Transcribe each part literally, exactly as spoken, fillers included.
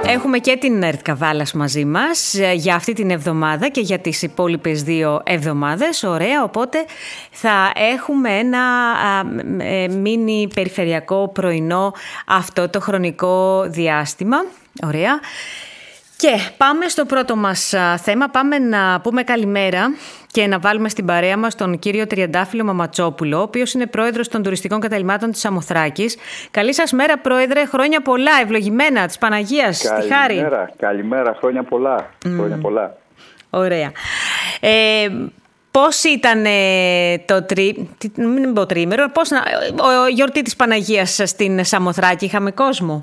Έχουμε και την ΕΡΤ Καβάλας μαζί μας για αυτή την εβδομάδα και για τις υπόλοιπες δύο εβδομάδες. Ωραία, οπότε θα έχουμε ένα μίνι περιφερειακό πρωινό αυτό το χρονικό διάστημα. Ωραία. Και πάμε στο πρώτο μας θέμα. Πάμε να πούμε καλημέρα και να βάλουμε στην παρέα μας τον κύριο Τριαντάφυλλο Μαματσόπουλο, ο οποίος είναι πρόεδρος των τουριστικών καταλυμάτων της Σαμοθράκης. Καλή σας μέρα, πρόεδρε. Χρόνια πολλά, ευλογημένα, της Παναγίας, στη χάρη. Καλημέρα, καλημέρα. Χρόνια πολλά. Mm. Χρόνια πολλά. Ωραία. Ε, πώς ήταν το τρί... μην πω τρίμερο, πώς να... ο γιορτή της Παναγίας στην Σαμοθράκη, είχαμε κόσμο?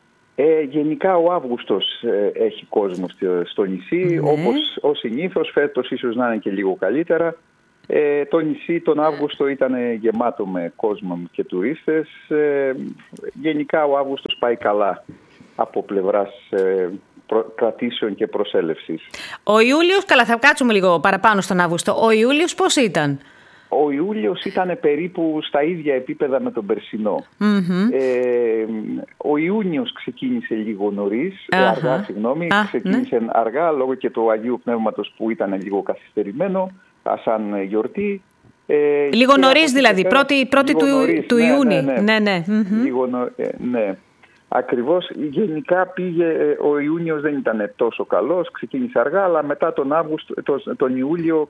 Ε, γενικά ο Αύγουστος ε, έχει κόσμο στο νησί, mm. όπως ως συνήθως. Φέτος ίσως να είναι και λίγο καλύτερα. Ε, το νησί τον Αύγουστο ήταν γεμάτο με κόσμο και τουρίστες. Ε, γενικά ο Αύγουστος πάει καλά από πλευράς ε, προ, κρατήσεων και προσέλευσης. Ο Ιούλιος, καλά θα κάτσουμε λίγο παραπάνω στον Αύγουστο. Ο Ιούλιος πώς ήταν? Ο Ιούλιος ήταν περίπου στα ίδια επίπεδα με τον περσινό. Mm-hmm. Ε, ο Ιούνιος ξεκίνησε λίγο νωρίς, uh-huh. αργά συγγνώμη, uh, ξεκίνησε ναι. αργά λόγω και του Αγίου Πνεύματος που ήταν λίγο καθυστερημένο, σαν γιορτή. Ε, λίγο νωρίς δηλαδή, πρώτη, πρώτη του, νωρίς, του ναι, Ιούνιου. Ναι, ναι. ναι, ναι. Mm-hmm. Λίγο νο, ε, ναι. Ακριβώς, γενικά πήγε, ο Ιούνιος δεν ήταν τόσο καλός, ξεκίνησε αργά, αλλά μετά τον, Αύγουστο, τον, τον Ιούλιο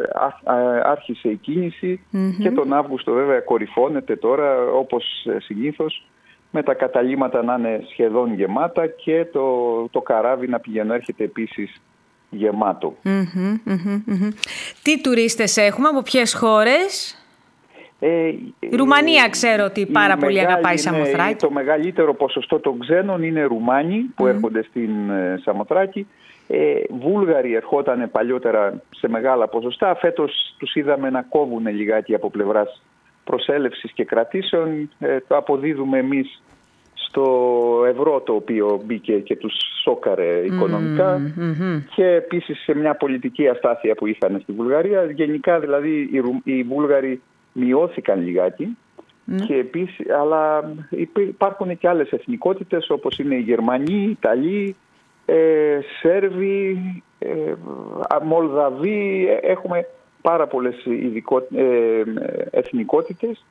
ε, α, άρχισε η κίνηση mm-hmm. και τον Αύγουστο βέβαια κορυφώνεται τώρα όπως συνήθως, με τα καταλύματα να είναι σχεδόν γεμάτα και το, το καράβι να πηγαίνει, έρχεται επίσης γεμάτο. Mm-hmm, mm-hmm. Τι τουρίστες έχουμε, από ποιες χώρες? Ε, η Ρουμανία ξέρω ότι πάρα πολύ αγαπάει η Σαμοθράκη. Ναι, το μεγαλύτερο ποσοστό των ξένων είναι Ρουμάνοι που mm. έρχονται στην ε, Σαμοθράκη. Ε, Βούλγαροι ερχόταν παλιότερα σε μεγάλα ποσοστά. Φέτος τους είδαμε να κόβουν λιγάκι από πλευράς προσέλευσης και κρατήσεων. Ε, το αποδίδουμε εμείς στο ευρώ, το οποίο μπήκε και τους σόκαρε οικονομικά mm, mm-hmm. και επίσης σε μια πολιτική αστάθεια που είχαν στη Βουλγαρία. Γενικά δηλαδή οι, οι Βούλγαροι μειώθηκαν λιγάκι mm. και επίσης, αλλά υπάρχουν και άλλες εθνικότητες όπως είναι οι Γερμανοί, οι Ιταλοί, ε, Σέρβοι, ε, Μολδαβοί. Έχουμε πάρα πολλές ειδικό, ε, εθνικότητες.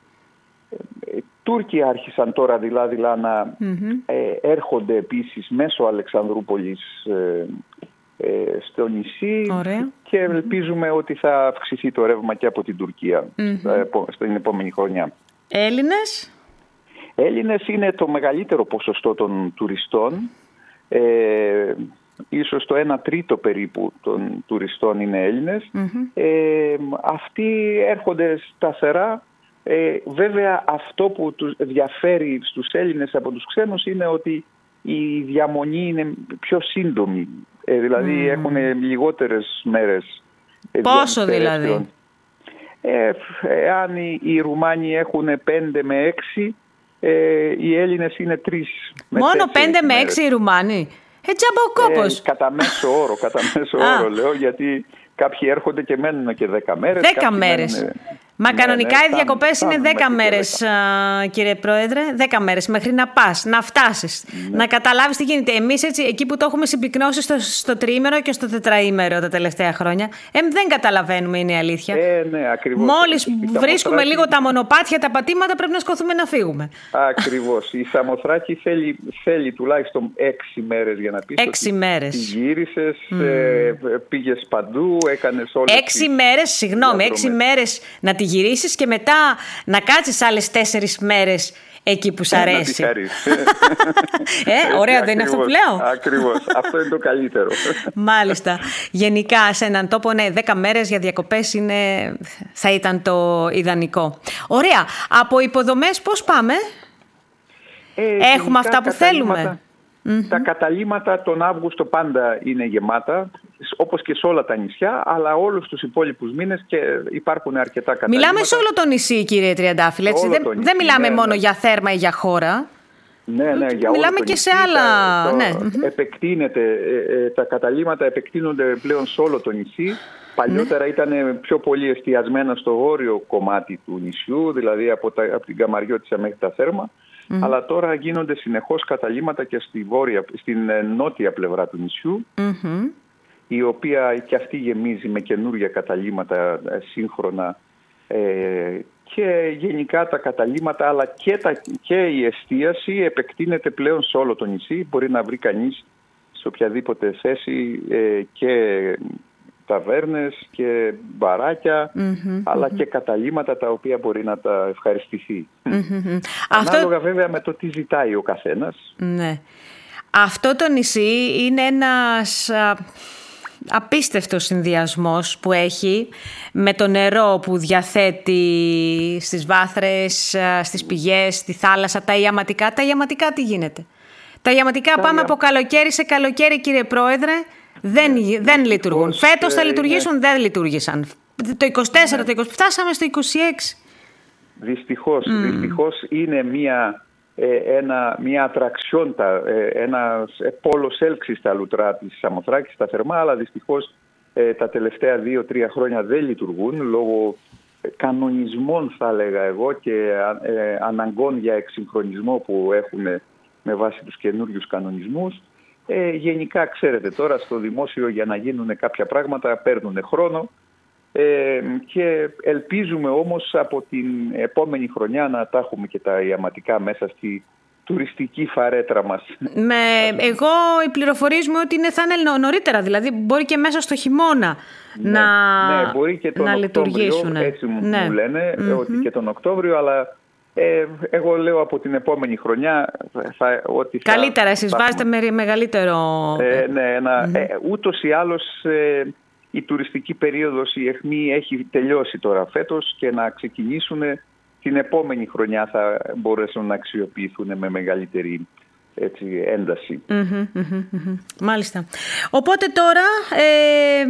Ε, Τούρκοι άρχισαν τώρα δηλαδή να mm-hmm. ε, έρχονται επίσης μέσω Αλεξανδρούπολης ε, ε, στο νησί. Ωραία. Και ελπίζουμε mm-hmm. ότι θα αυξηθεί το ρεύμα και από την Τουρκία mm-hmm. στην επόμενη χρονιά. Έλληνες? Έλληνες είναι το μεγαλύτερο ποσοστό των τουριστών. Ε, ίσως το ένα τρίτο περίπου των τουριστών είναι Έλληνες. Mm-hmm. Ε, αυτοί έρχονται σταθερά. Ε, βέβαια αυτό που τους διαφέρει στους Έλληνες από τους ξένους είναι ότι η διαμονή είναι πιο σύντομη. Ε, δηλαδή mm. έχουν λιγότερες μέρες. Πόσο δηλαδή? Ε, εάν οι, οι Ρουμάνοι έχουν πέντε με έξι, ε, οι Έλληνες είναι τρεις με μόνο πέντε με έξι οι Ρουμάνοι? Έτσι από κόπος. Ε, κατά μέσο όρο, κατά μέσο όρο λέω, γιατί κάποιοι έρχονται και μένουν και δέκα μέρες. Δέκα μέρες. Μένουν... Μα ναι, κανονικά ναι, οι διακοπές είναι δέκα μέρες, α, κύριε Πρόεδρε. Δέκα μέρες μέχρι να πας, να φτάσεις, ναι. να καταλάβεις τι γίνεται. Εμείς έτσι, εκεί που το έχουμε συμπυκνώσει στο, στο τριήμερο και στο τετραήμερο τα τελευταία χρόνια, ε, δεν καταλαβαίνουμε, είναι η αλήθεια. Ε, ναι, ακριβώς. Μόλις βρίσκουμε Σαμοθράκη... λίγο τα μονοπάτια, τα πατήματα, πρέπει να σκοθούμε να φύγουμε. Ακριβώς. Η Σαμοθράκη θέλει, θέλει τουλάχιστον έξι μέρες για να πεις. Έξι μέρες. Γύρισες, mm. ε, πήγες παντού, έκανες όλες. Έξι μέρες, συγγνώμη, έξι μέρες να τη γυρίσεις και μετά να κάτσεις άλλες τέσσερις μέρες εκεί που σ' αρέσει. ε, ωραία, δεν είναι αυτό που λέω? Ακριβώς, αυτό είναι το καλύτερο. Μάλιστα. Γενικά σε έναν τόπο, ναι, δέκα μέρες για διακοπές είναι, θα ήταν το ιδανικό. Ωραία. Από υποδομές πώς πάμε? Ε, Έχουμε αυτά που θέλουμε? Mm-hmm. Τα καταλύματα τον Αύγουστο πάντα είναι γεμάτα, όπως και σε όλα τα νησιά, αλλά όλους τους υπόλοιπους μήνες και υπάρχουν αρκετά καταλύματα. Μιλάμε σε όλο το νησί, κύριε Τριαντάφυλλε, έτσι. Δεν, νησί, δεν μιλάμε ναι, μόνο ναι. για Θέρμα ή για χώρα. Ναι, ναι, για μιλάμε όλο και νησί, σε άλλα. Το, ναι. επεκτείνεται, ε, ε, τα καταλύματα επεκτείνονται πλέον σε όλο το νησί. Παλιότερα mm. ήταν πιο πολύ εστιασμένα στο βόρειο κομμάτι του νησιού, δηλαδή από, τα, από την Καμαριώτισσα μέχρι τα Θέρμα. mm-hmm. αλλά τώρα γίνονται συνεχώς καταλύματα και στη βόρεια, στην νότια πλευρά του νησιού, mm-hmm. η οποία και αυτή γεμίζει με καινούργια καταλύματα σύγχρονα, ε, και γενικά τα καταλύματα αλλά και, τα, και η εστίαση επεκτείνεται πλέον σε όλο το νησί. Μπορεί να βρει κανείς σε οποιαδήποτε θέση ε, και ταβέρνες και μπαράκια, mm-hmm, αλλά mm-hmm. και καταλύματα τα οποία μπορεί να τα ευχαριστηθεί. Mm-hmm. Ανάλογα Αυτό... βέβαια με το τι ζητάει ο καθένας. Ναι. Αυτό το νησί είναι ένας α, απίστευτος συνδυασμός που έχει με το νερό που διαθέτει στις βάθρες, στις πηγές, στη θάλασσα, τα ιαματικά. Τα ιαματικά τι γίνεται? Τα ιαματικά τα πάμε για... από καλοκαίρι σε καλοκαίρι, κύριε Πρόεδρε. Δεν, yeah. δεν λειτουργούν. Πώς, Φέτος θα λειτουργήσουν, yeah. δεν λειτουργήσαν. Το είκοσι τέσσερα, yeah. το είκοσι, φτάσαμε στο είκοσι έξι. Δυστυχώς, mm. δυστυχώς είναι μια, ε, ένα, μια ατραξιόν, ένα πόλος έλξης στα λουτρά της Σαμοθράκης, στα θερμά, αλλά δυστυχώς ε, τα τελευταία δύο τρία χρόνια δεν λειτουργούν λόγω κανονισμών, θα έλεγα εγώ, και ε, αναγκών για εξυγχρονισμό που έχουν με βάση τους καινούριους κανονισμούς. Ε, γενικά, ξέρετε, τώρα στο δημόσιο για να γίνουν κάποια πράγματα παίρνουν χρόνο, ε, και ελπίζουμε όμως από την επόμενη χρονιά να τα έχουμε και τα ιαματικά μέσα στη τουριστική φαρέτρα μας. Με, εγώ οι πληροφορίες μου ότι είναι, θα είναι νωρίτερα, δηλαδή μπορεί και μέσα στο χειμώνα ναι, να, ναι, μπορεί και τον να Οκτώβριο, λειτουργήσουν. Έτσι μου, ναι. μου λένε, mm-hmm. ότι και τον Οκτώβριο, αλλά... Ε, εγώ λέω από την επόμενη χρονιά θα, ότι θα... Καλύτερα, εσείς θα, βάζετε με μεγαλύτερο... Ε, ναι, ένα, mm-hmm. ε, ούτως ή άλλως ε, η τουριστική περίοδος, η αιχμή έχει τελειώσει τώρα φέτος και να ξεκινήσουν την επόμενη χρονιά θα μπορέσουν να αξιοποιηθούν με μεγαλύτερη, έτσι, ένταση. Mm-hmm, mm-hmm. Μάλιστα. Οπότε τώρα ε,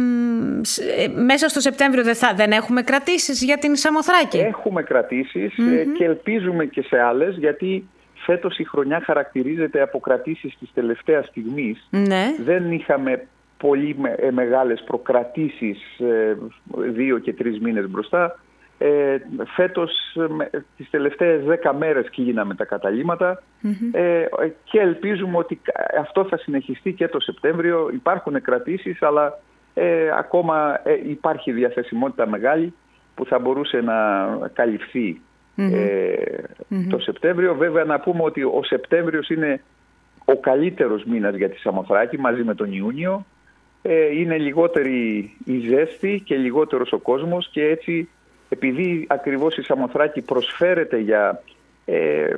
μέσα στο Σεπτέμβριο δεν, θα, δεν έχουμε κρατήσεις για την Σαμοθράκη? Έχουμε κρατήσεις, mm-hmm. και ελπίζουμε και σε άλλες, γιατί φέτος η χρονιά χαρακτηρίζεται από κρατήσεις της τελευταίας στιγμής. Mm-hmm. Δεν είχαμε πολύ με, ε, μεγάλες προκρατήσεις ε, δύο και τρεις μήνες μπροστά. Ε, φέτος με, τις τελευταίες δέκα μέρες κλείναμε τα καταλύματα, mm-hmm. ε, και ελπίζουμε ότι αυτό θα συνεχιστεί και το Σεπτέμβριο. Υπάρχουν κρατήσεις, αλλά ε, ακόμα ε, υπάρχει διαθεσιμότητα μεγάλη που θα μπορούσε να καλυφθεί mm-hmm. ε, mm-hmm. το Σεπτέμβριο. Βέβαια να πούμε ότι ο Σεπτέμβριος είναι ο καλύτερος μήνας για τη Σαμοθράκη μαζί με τον Ιούνιο. Ε, είναι λιγότερη η ζέστη και λιγότερος ο κόσμος, και έτσι, επειδή ακριβώς η Σαμοθράκη προσφέρεται για ε, ε,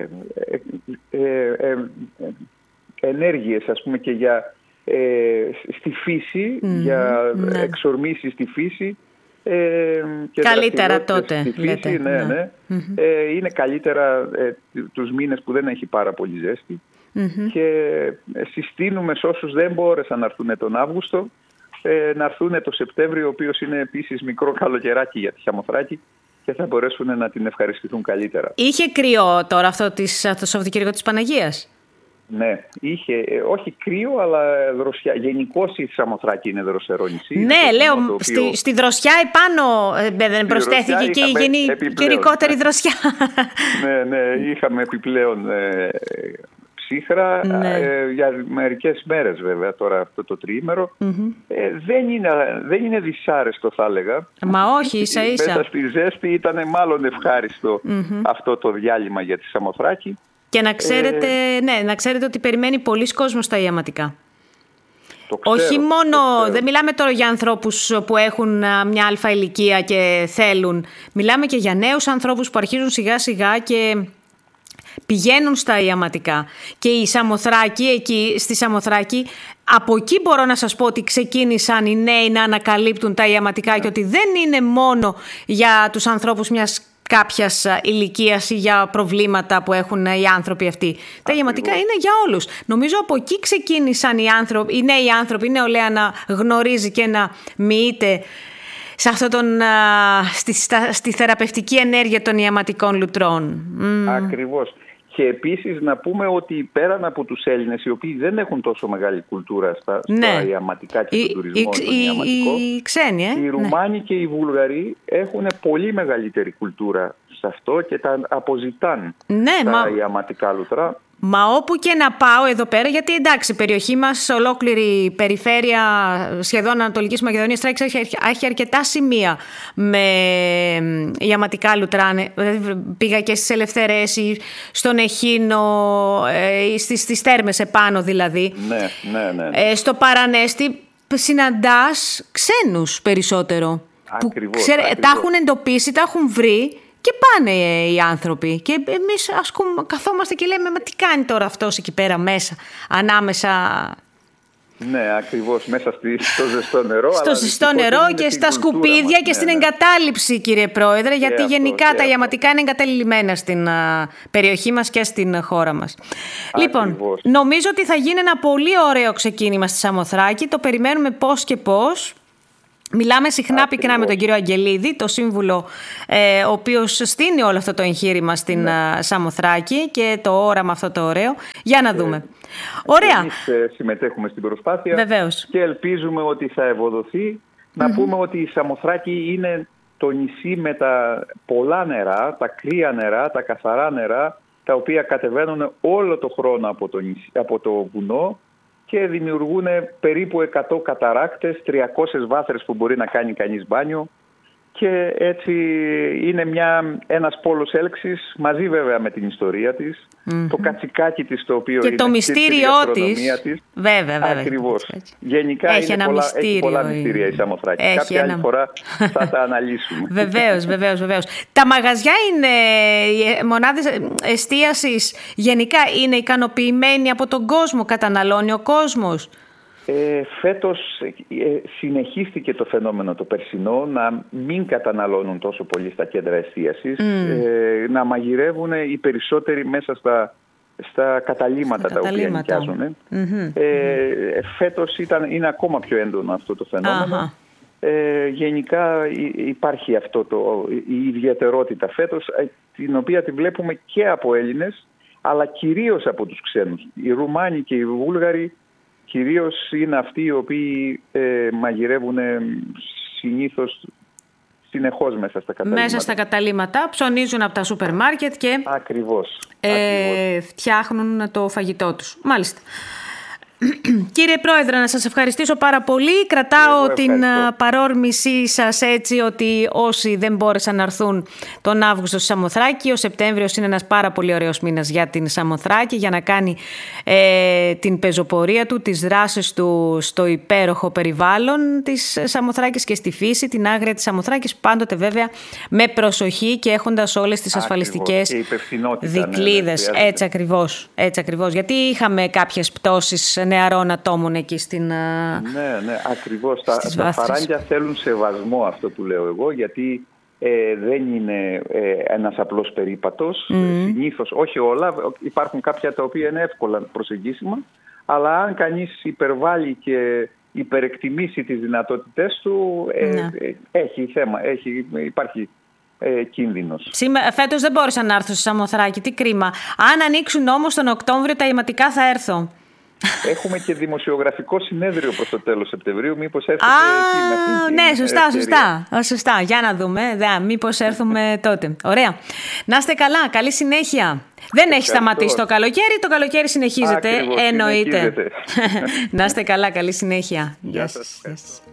ε, ε, ε, ενέργειες, ας πούμε, και για, ε, στη φύση, mm, για ναι. εξορμήσεις στη φύση, ε, και καλύτερα τότε, στη φύση, λέτε. Ναι, ναι. Ναι. Mm-hmm. Ε, είναι καλύτερα ε, τους μήνες που δεν έχει πάρα πολύ ζέστη, mm-hmm. και συστήνουμε σε όσους δεν μπόρεσαν να έρθουν τον Αύγουστο, να έρθουν το Σεπτέμβριο, ο οποίος είναι επίσης μικρό καλοκαιράκι για τη Σαμοθράκη, και θα μπορέσουν να την ευχαριστηθούν καλύτερα. Είχε κρύο τώρα αυτό το Σαββατοκύριακο της Παναγίας? Ναι, είχε, όχι κρύο, αλλά δροσιά. Γενικώς η Σαμοθράκη είναι δροσερό νησί. Ναι, λέω, οποίο... στη, στη δροσιά επάνω ε, προσθέθηκε και η γενικότερη δροσιά. Ναι, ναι, είχαμε επιπλέον... Ε, ψύχρα, ναι. ε, για μερικές μέρες βέβαια τώρα αυτό το τριήμερο. Mm-hmm. Ε, δεν, είναι, δεν είναι δυσάρεστο, θα έλεγα. Μα όχι, ίσα ίσα. Μέσα στη ζέστη ήταν μάλλον ευχάριστο mm-hmm. αυτό το διάλειμμα για τη Σαμοθράκη. Και να ξέρετε, ε, ναι, να ξέρετε ότι περιμένει πολλοί κόσμος στα ιαματικά. Το ξέρω, όχι μόνο, δεν μιλάμε τώρα για ανθρώπους που έχουν μια αλφα ηλικία και θέλουν. Μιλάμε και για νέους ανθρώπους που αρχίζουν σιγά σιγά και... πηγαίνουν στα ιαματικά. Και η Σαμοθράκη, εκεί στη Σαμοθράκη, από εκεί μπορώ να σας πω ότι ξεκίνησαν οι νέοι να ανακαλύπτουν τα ιαματικά, και ότι δεν είναι μόνο για τους ανθρώπους μιας κάποιας ηλικίας ή για προβλήματα που έχουν οι άνθρωποι αυτοί. Ακριβώς. Τα ιαματικά είναι για όλους. Νομίζω από εκεί ξεκίνησαν οι, άνθρωποι, οι νέοι άνθρωποι, η νεολαία να γνωρίζει και να μοιείται σε αυτό τον, στη, στα, στη θεραπευτική ενέργεια των ιαματικών λουτρών. Ακριβώς. Και επίσης να πούμε ότι πέραν από τους Έλληνες, οι οποίοι δεν έχουν τόσο μεγάλη κουλτούρα στα, ναι. στα ιαματικά και στον τουρισμό, οι, στον ιαματικό, οι, οι ξένοι, ε? οι Ρουμάνοι ναι. και οι Βούλγαροι έχουν πολύ μεγαλύτερη κουλτούρα σε αυτό και τα αποζητάν ναι, τα μα... ιαματικά λουτρά. Μα όπου και να πάω εδώ πέρα, γιατί εντάξει, η περιοχή μας, ολόκληρη περιφέρεια σχεδόν Ανατολικής Μακεδονίας, έχει αρκετά σημεία με ιαματικά λουτρά. Πήγα και στις Ελευθερές, στον Εχίνο, στις, στις Τέρμες επάνω δηλαδή. Ναι, ναι, ναι, ναι. Ε, στο Παρανέστη συναντάς ξένους περισσότερο. Ακριβώς, που ξέρε, ακριβώς. Τα έχουν εντοπίσει, τα έχουν βρει. Και πάνε οι άνθρωποι και εμείς ασκούμε, καθόμαστε και λέμε, μα τι κάνει τώρα αυτός εκεί πέρα μέσα, ανάμεσα... Ναι, ακριβώς, μέσα στη, στο ζεστό νερό. Στο αλλά ζεστό νερό και στα σκουπίδια μας, και ναι, στην ναι. εγκατάλειψη, κύριε Πρόεδρε, γιατί αυτό, γενικά τα ιαματικά είναι εγκαταλειμμένα στην α, περιοχή μας και στην χώρα μας. Ακριβώς. Λοιπόν, νομίζω ότι θα γίνει ένα πολύ ωραίο ξεκίνημα στη Σαμοθράκη, το περιμένουμε πώς και πώς. Μιλάμε συχνά πυκνά με τον κύριο Αγγελίδη, το σύμβουλο, ε, ο οποίος στείνει όλο αυτό το εγχείρημα στην ναι. Σαμοθράκη και το όραμα αυτό το ωραίο. Για να δούμε. Ε, Ωραία. Εμείς ε, συμμετέχουμε στην προσπάθεια. Βεβαίως. Και ελπίζουμε ότι θα ευοδοθεί. Να mm-hmm. πούμε ότι η Σαμοθράκη είναι το νησί με τα πολλά νερά, τα κρύα νερά, τα καθαρά νερά, τα οποία κατεβαίνουν όλο το χρόνο από το, νησί, από το βουνό και δημιουργούν περίπου εκατό καταράκτες, τριακόσιες βάθρες που μπορεί να κάνει κανείς μπάνιο και έτσι είναι μια, ένας πόλος έλξης μαζί βέβαια με την ιστορία της, mm-hmm. το κατσικάκι της το οποίο και είναι το μυστήριό της, της. Βέβαια, βέβαια. Ακριβώς. Γενικά έχει είναι πολλά, έχει πολλά μυστήρια η Σαμοθράκη. Έχει Κάποια ένα... άλλη φορά θα τα αναλύσουμε. Βεβαίως, βεβαίως, βεβαίως. Τα μαγαζιά είναι, οι μονάδες εστίασης γενικά είναι ικανοποιημένοι από τον κόσμο, καταναλώνει ο κόσμος. Ε, φέτος ε, συνεχίστηκε το φαινόμενο το περσινό να μην καταναλώνουν τόσο πολύ στα κέντρα εστίασης, mm. ε, να μαγειρεύουν οι περισσότεροι μέσα στα, στα καταλύματα στα τα καταλύματα. οποία νοικιάζουν. Mm-hmm. Ε, φέτος ήταν, είναι ακόμα πιο έντονο αυτό το φαινόμενο. Ε, γενικά υπάρχει αυτό το, η ιδιαιτερότητα φέτος, την οποία τη βλέπουμε και από Έλληνες, αλλά κυρίως από τους ξένους. Οι Ρουμάνοι και οι Βούλγαροι κυρίως είναι αυτοί οι οποίοι ε, μαγειρεύουν συνήθως συνεχώς μέσα στα καταλύματα. Μέσα στα καταλύματα, ψωνίζουν από τα σούπερ μάρκετ και Ακριβώς, ε, ακριβώς. φτιάχνουν το φαγητό τους. Μάλιστα. Κύριε Πρόεδρε, να σας ευχαριστήσω πάρα πολύ. Κρατάω την παρόρμησή σας έτσι ότι όσοι δεν μπόρεσαν να έρθουν τον Αύγουστο στη Σαμοθράκη, ο Σεπτέμβριος είναι ένας πάρα πολύ ωραίος μήνας για την Σαμοθράκη, για να κάνει ε, την πεζοπορία του, τις δράσεις του στο υπέροχο περιβάλλον της Σαμοθράκης και στη φύση, την άγρια της Σαμοθράκης, πάντοτε βέβαια με προσοχή και έχοντας όλες τις ασφαλιστικές δικλείδες. Ναι, ναι, έτσι ακριβώς, έτσι ακριβώς. Γιατί είχαμε κάποιες πτώσεις νεαρών ατόμων εκεί στην... Ναι, ναι, ακριβώς. Τα, τα φαράγγια θέλουν σεβασμό, αυτό που λέω εγώ, γιατί ε, δεν είναι ε, ένας απλός περίπατος. Mm. Συνήθως, όχι όλα, υπάρχουν κάποια τα οποία είναι εύκολα προσεγγίσιμα, αλλά αν κανείς υπερβάλλει και υπερεκτιμήσει τις δυνατότητές του, ε, ναι. ε, έχει θέμα, έχει, υπάρχει... Ε, κίνδυνος. Σήμερα, φέτος δεν μπόρεσα να έρθω στη Σαμοθράκη, τι κρίμα. Αν ανοίξουν όμως τον Οκτώβριο τα ιματικά θα έρθω. Έχουμε και δημοσιογραφικό συνέδριο προς το τέλος Σεπτεμβρίου. Μήπως έρθετε Α, εκεί με αυτή ναι, σωστά, σωστά, σωστά. Για να δούμε. Δα, μήπως έρθουμε τότε. Ωραία. Να είστε καλά. Καλή συνέχεια. Δεν έχει σταματήσει το καλοκαίρι. Το καλοκαίρι συνεχίζεται. Ακριβώς, εννοείται. συνεχίζεται. Να είστε καλά. Καλή συνέχεια. Γεια σας.